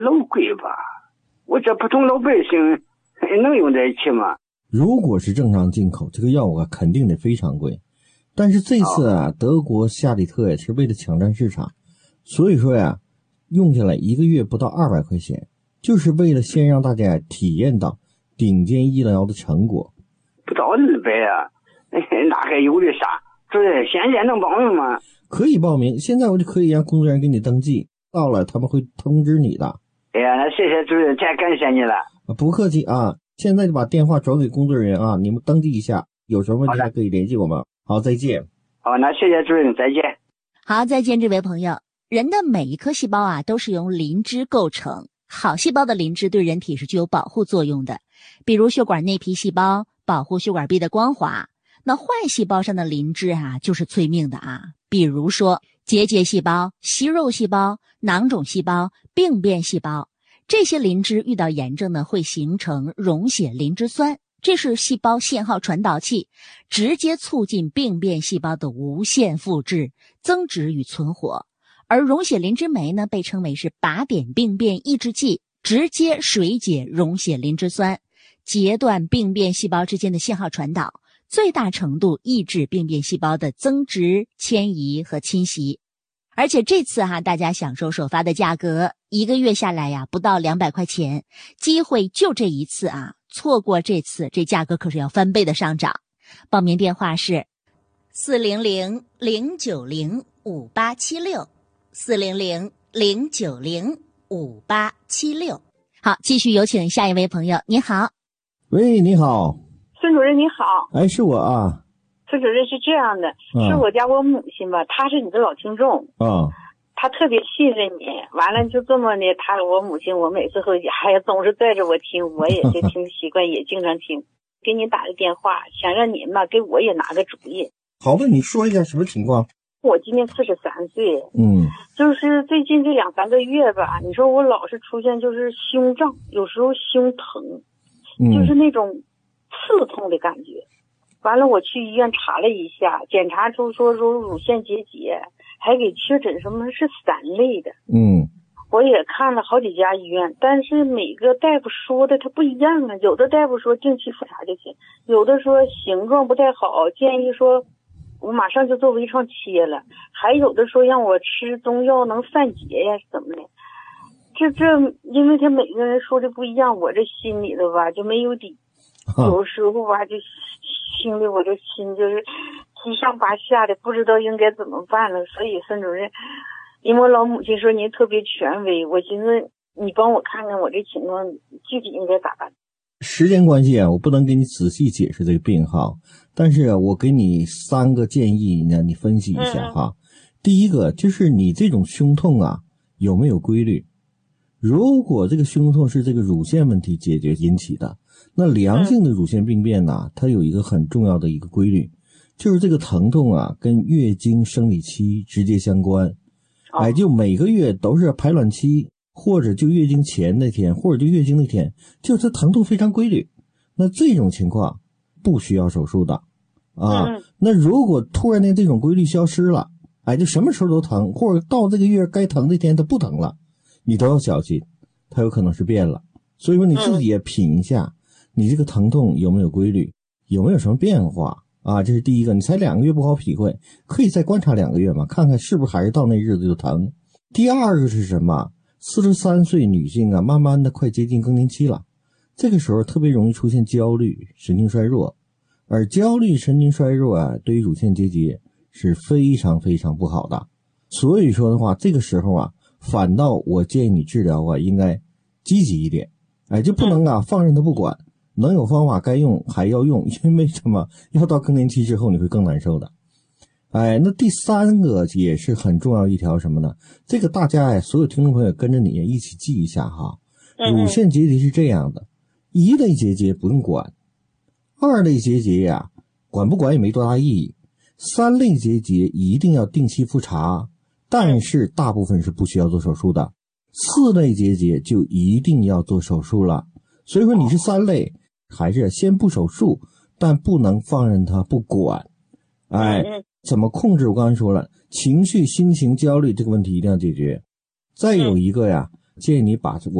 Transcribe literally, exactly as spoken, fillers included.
老贵吧？我这普通老百姓能用得起吗？ 如果是正常进口，这个药物啊肯定得非常贵。但是这次啊，哦、德国夏利特也是为了抢占市场，所以说呀，用下来一个月不到二百块钱，就是为了先让大家体验到顶尖医疗的成果。 不到二百啊，那还有的啥？这现在能报名吗？ 可以报名，现在我就可以让工作人员给你登记，到了他们会通知你的。 哎呀，那谢谢主任，太感谢你了。 不客气啊，现在就把电话转给工作人员啊，你们登记一下，有什么问题还可以联系我们。好，再见。 好，那谢谢主任，再见。 好，再见，这位朋友。人的每一颗细胞啊，都是由磷脂构成。好细胞的磷脂对人体是具有保护作用的，比如血管内皮细胞保护血管壁的光滑。那坏细胞上的磷脂啊，就是催命的啊，比如说结节细胞、息肉细胞、囊肿细胞、病变细胞，这些磷脂遇到炎症呢，会形成溶血磷脂酸，这是细胞信号传导器，直接促进病变细胞的无限复制、增殖与存活。而溶血磷脂酶呢，被称为是靶点病变抑制剂，直接水解溶血磷脂酸，截断病变细胞之间的信号传导，最大程度抑制病变细胞的增殖、迁移和侵袭。而且这次哈、啊，大家享受首发的价格，一个月下来呀，不到两百块钱，机会就这一次啊，错过这次，这价格可是要翻倍的上涨。报名电话是四零零零九零五八七六。四零零零九零五八七六。好，继续有请下一位朋友。你好。 喂，你好。 孙主任你好。 哎，是我啊。 孙主任是这样的、嗯、是我家我母亲吧，她是你的老听众啊、嗯， 她特别信任你，完了就这么的，她我母亲我每次回家还总是带着我听，我也是听习惯也经常听给你打个电话，想让您吧给我也拿个主意。 好的，你说一下什么情况？ 我今年四十三岁， 嗯， 就是最近这两三个月吧，你说我老是出现就是胸胀，有时候胸疼， 嗯、 就是那种刺痛的感觉。完了，我去医院查了一下，检查出说说乳腺结节，还给确诊什么是三类的。 嗯， 我也看了好几家医院，但是每个大夫说的它不一样啊。有的大夫说定期复查就行，有的说形状不太好，建议说我马上就做微创切了，还有的说让我吃中药能散结呀，怎么的？这这，因为他每个人说的不一样，我这心里头吧就没有底，有时候吧就心里我这心就是七上八下的，不知道应该怎么办了。所以孙主任，因为我老母亲说您特别权威，我寻思你帮我看看我这情况具体应该咋办。 时间关系啊，我不能给你仔细解释这个病哈，但是我给你三个建议呢，你分析一下哈。嗯、第一个就是你这种胸痛啊有没有规律？如果这个胸痛是这个乳腺问题解决引起的，那良性的乳腺病变呢、啊，它有一个很重要的一个规律，就是这个疼痛啊跟月经生理期直接相关。哎，就每个月都是排卵期。或者就月经前那天，或者就月经那天，就是疼痛非常规律。那这种情况不需要手术的啊。 嗯、 那如果突然间这种规律消失了，哎，就什么时候都疼，或者到这个月该疼那天它不疼了，你都要小心，它有可能是变了。所以说你自己也品一下，你这个疼痛有没有规律，有没有什么变化啊？这是第一个，你才两个月不好体会，可以再观察两个月嘛，看看是不是还是到那日子就疼。第二个是什么？四十三岁女性啊，慢慢的快接近更年期了，这个时候特别容易出现焦虑、神经衰弱，而焦虑、神经衰弱啊，对于乳腺结节是非常非常不好的。所以说的话，这个时候啊，反倒我建议你治疗啊，应该积极一点，哎，就不能啊放任它不管，能有方法该用还要用，因为什么？要到更年期之后你会更难受的。哎，那第三个也是很重要一条什么呢？这个大家哎，所有听众朋友跟着你一起记一下哈。乳腺结节是这样的，一类结节不用管，二类结节呀、啊，管不管也没多大意义，三类结节一定要定期复查，但是大部分是不需要做手术的，四类结节就一定要做手术了。所以说你是三类，还是先不手术，但不能放任它不管。哎，怎么控制？我刚才说了，情绪、心情、焦虑这个问题一定要解决。再有一个呀， 建议你把